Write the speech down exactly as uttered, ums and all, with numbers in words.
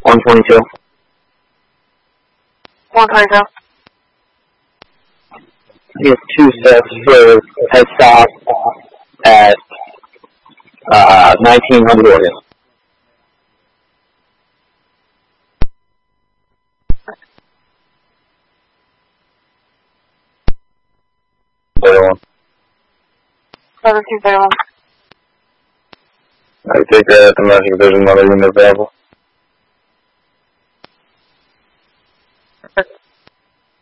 one twenty-two. one twenty-two. He has two sets for head stop at uh, nineteen hundred Oregon. thirty-one. seventeen thirty-one. I take that at the Magic Vision, another unit available.